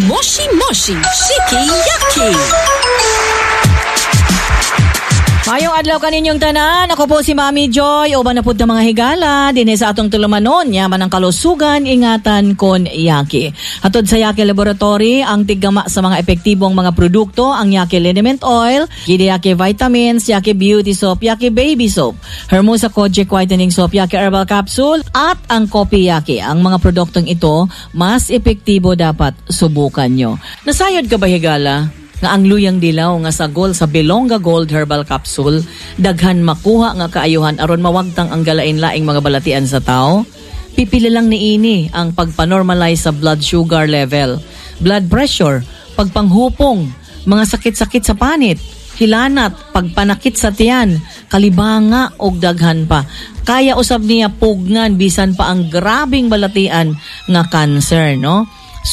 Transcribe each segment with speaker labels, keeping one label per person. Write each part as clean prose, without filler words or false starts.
Speaker 1: Moshi Moshi Shiki Yaki.
Speaker 2: Mayong adlaw kaninyong tanan, ako po si Mami Joy, uban na pud mga higala, dinhi sa atong tulumanon, yaman ang kalusugan, ingatan kon Yaki. Hatod sa Yaki Laboratory, ang tiggama sa mga epektibong mga produkto, ang Yaki Liniment Oil, Yaki Vitamins, Yaki Beauty Soap, Yaki Baby Soap, Hermosa Kojic Whitening Soap, Yaki Herbal Capsule, at ang Kopi Yaki. Ang mga produktong ito, mas epektibo dapat subukan nyo. Nasayod ka ba higala? Nga ang luyang dilaw nga sagol sa Belonga Gold Herbal Capsule, daghan makuha nga kaayuhan aron mawagtang ang galain-laing mga balatian sa tao. Pipili lang niini ang pagpanormalize sa blood sugar level, blood pressure, pagpanghupong, mga sakit-sakit sa panit, hilanat, pagpanakit sa tiyan, kalibanga og daghan pa. Kaya usab niya pugnan bisan pa ang grabing balatian nga cancer, no?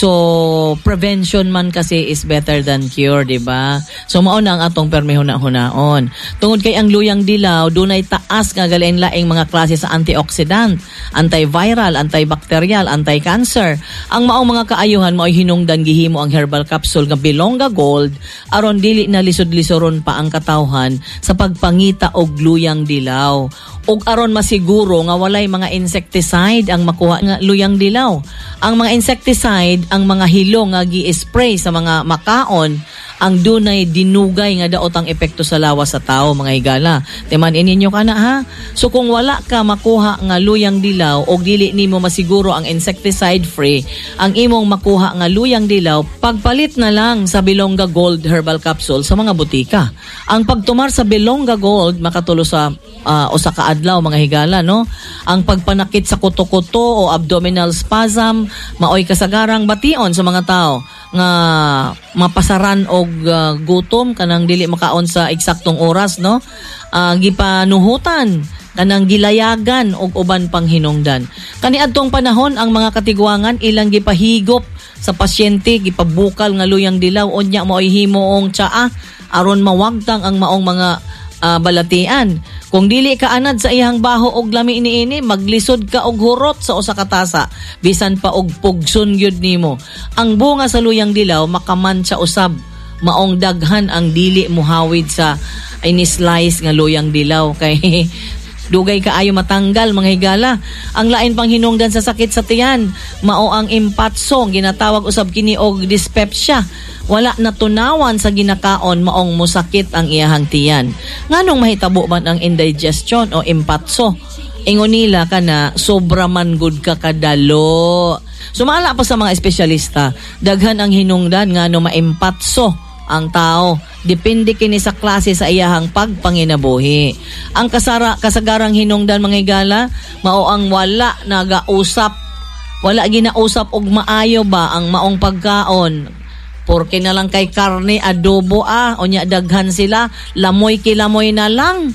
Speaker 2: So, prevention man kasi is better than cure, diba? So, mao na ang atong permihuna-hunaon. Tungod kay ang luyang dilaw, dunay taas nga galain-laing mga klase sa antioxidant, antiviral, antibacterial, anti-cancer. Ang maong mga kaayuhan mo ay hinungdan gihimo ang herbal capsule nga Belonga Gold aron dili na lisod-lisoron pa ang katawhan sa pagpangita og luyang dilaw. Og aron masiguro nga walay mga insecticide ang makuha nga luyang dilaw. Ang mga insecticide, ang mga hilo nga gi-spray sa mga makaon, ang dunay dinugay nga daot ang epekto sa lawas sa tao, mga higala. Timan ininyo ka na ha. So kung wala ka makuha nga luyang dilaw o dili nimo masiguro ang insecticide free, ang imong makuha nga luyang dilaw, pagpalit na lang sa Belonga Gold Herbal Capsule sa mga butika. Ang pagtumar sa Belonga Gold makatulo sa usa ka adlaw, mga higala, no? Ang pagpanakit sa kuto-kuto o abdominal spasm, maoy kasagarang bation sa mga tao nga mapasaran og gutom kanang dili makaon sa eksaktong oras, no? Gipanuhutan kanang gilayagan og uban pang hinungdan. Kaniadtong panahon ang mga katigwangan ilang gipahigop sa pasyente, gipabukal nga luyang dilaw unya maoy himuong tsaa aron mawagtang ang maong mga balatian. Kung dili ka anad sa iyang baho og lami niini, maglisod ka og hurot sa usa ka tasa, bisan pa og pugson gyud nimo. Ang bunga sa luyang dilaw makamansa usab, maong daghan ang dili muhawid sa ini-slice nga luyang dilaw kay dugay kaayo matanggal, mga higala. Ang lain pang hinungdan sa sakit sa tiyan, mao ang impatso, ginatawag usab kini og dyspepsia. Wala natunawan sa ginakaon, maong musakit ang iyahang tiyan. Nganong mahitabo man ang indigestion o impatso? Ingon nila ka na sobra man gud ka kadalo. Sumala pa sa mga espesyalista, daghan ang hinungdan ngano maimpatso ang tao. Depende kini sa klase sa iyahang pagpanginabuhi. Ang kasagarang hinungdan, mga higala, mao ang wala nagausap, wala ginausap og maayo ba ang maong pagkaon. Porke na lang kay karne, adobo onya daghan sila, lamoy kilamoy na lang.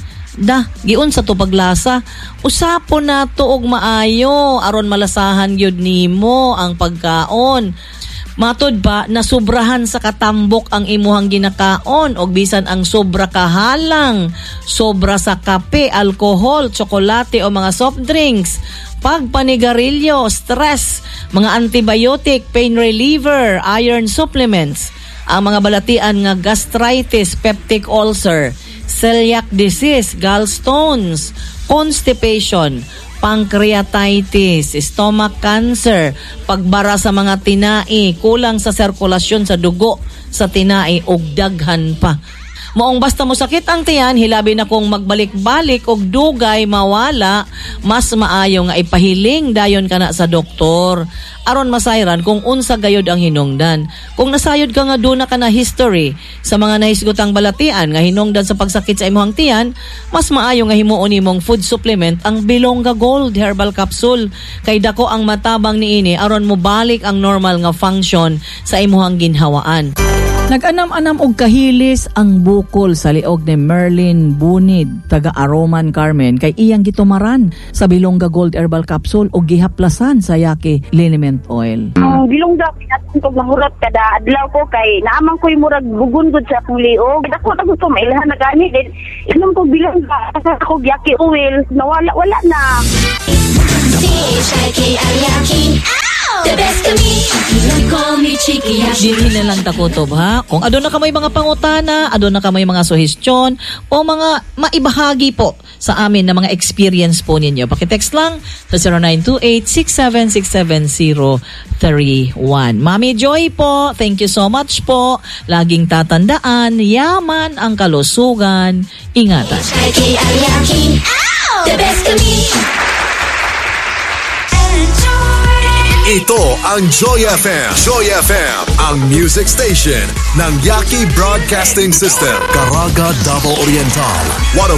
Speaker 2: Giun sa to paglasa, usapon na to og maayo aron malasahan gyud nimo ang pagkaon. Matod ba na sobrahan sa katambok ang imuhang ginakaon og bisan ang sobra kahalang, sobra sa kape, alcohol, tsokolate o mga soft drinks, pagpanigarilyo, stress, mga antibiotic, pain reliever, iron supplements, ang mga balatian nga gastritis, peptic ulcer, celiac disease, gallstones, constipation, pancreatitis, stomach cancer, pagbara sa mga tinai, kulang sa sirkulasyon sa dugo sa tinai ug daghan pa. Moong basta mo sakit ang tiyan, hilabi na kung magbalik-balik og dugay mawala, mas maayo nga ipahiling dayon kana sa doktor aron masayran kung unsa gayod ang hinungdan. Kung nasayod ka nga duna ka na history sa mga nahisgotang balatian nga hinungdan sa pagsakit sa imong tiyan, mas maayo nga himuon nimong food supplement ang Belonga Gold Herbal Capsule kay dako ang matabang niini aron mo balik ang normal nga function sa imong ginhawaan. Nag-anam-anam og kahilis ang bukol sa liog ni Merlin Bunid, taga Aroman Carmen, kay iyang gitumaran sa Belonga Gold Herbal Capsule o gihaplasan sa Yaki Liniment Oil.
Speaker 3: Bilongga, pinatong kong mahurot kada adlaw ko kay naamang ko'y murag gugundod sa akong liog. Ako na gusto mailhan na gani. Inom ko bilongga, kasi ako Yaki Oil, nawala-wala na.
Speaker 4: The best of me, you call me
Speaker 2: Dili na lang takutob ha. Kung adon na kamay mga pangutana, adon na kamay mga suhestyon o mga maibahagi po sa amin na mga experience po ninyo. Pakitext lang sa 0928-6767031. Mami Joy po, thank you so much po. Laging tatandaan, yaman ang kalusugan. Ingatan.
Speaker 1: The best of me.
Speaker 4: Ito ang Joy FM. Joy FM, ang music station ng Yaki Broadcasting System. Caraga, Davao Oriental.